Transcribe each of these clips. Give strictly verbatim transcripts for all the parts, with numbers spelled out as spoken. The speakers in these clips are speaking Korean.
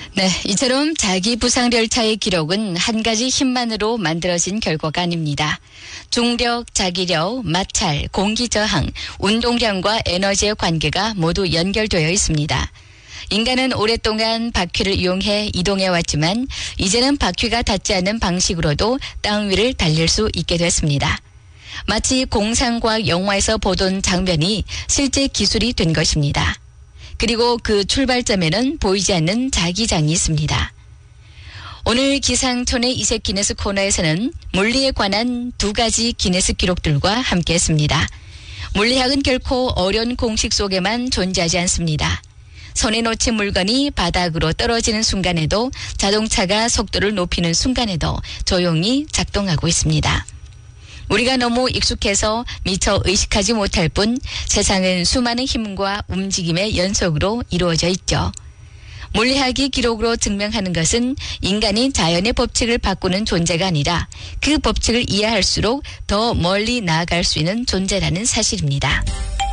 네, 이처럼 자기 부상 열차의 기록은 한 가지 힘만으로 만들어진 결과가 아닙니다. 중력, 자기력, 마찰, 공기 저항, 운동량과 에너지의 관계가 모두 연결되어 있습니다. 인간은 오랫동안 바퀴를 이용해 이동해 왔지만 이제는 바퀴가 닿지 않는 방식으로도 땅 위를 달릴 수 있게 됐습니다. 마치 공상과학 영화에서 보던 장면이 실제 기술이 된 것입니다. 그리고 그 출발점에는 보이지 않는 자기장이 있습니다. 오늘 기상천외 이색 기네스 코너에서는 물리에 관한 두 가지 기네스 기록들과 함께했습니다. 물리학은 결코 어려운 공식 속에만 존재하지 않습니다. 손에 놓친 물건이 바닥으로 떨어지는 순간에도 자동차가 속도를 높이는 순간에도 조용히 작동하고 있습니다. 우리가 너무 익숙해서 미처 의식하지 못할 뿐 세상은 수많은 힘과 움직임의 연속으로 이루어져 있죠. 물리학이 기록으로 증명하는 것은 인간이 자연의 법칙을 바꾸는 존재가 아니라 그 법칙을 이해할수록 더 멀리 나아갈 수 있는 존재라는 사실입니다.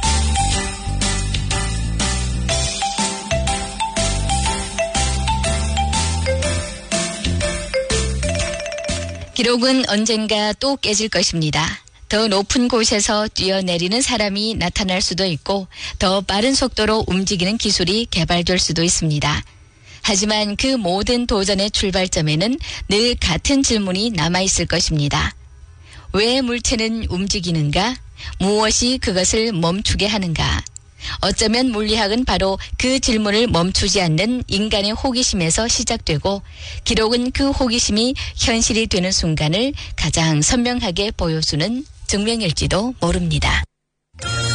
기록은 언젠가 또 깨질 것입니다. 더 높은 곳에서 뛰어내리는 사람이 나타날 수도 있고 더 빠른 속도로 움직이는 기술이 개발될 수도 있습니다. 하지만 그 모든 도전의 출발점에는 늘 같은 질문이 남아있을 것입니다. 왜 물체는 움직이는가? 무엇이 그것을 멈추게 하는가? 어쩌면 물리학은 바로 그 질문을 멈추지 않는 인간의 호기심에서 시작되고 기록은 그 호기심이 현실이 되는 순간을 가장 선명하게 보여주는 증명일지도 모릅니다.